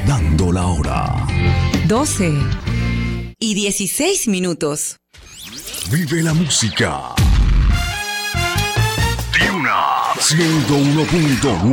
dando la hora. 12:16. Vive la música. Tiuna 101.9.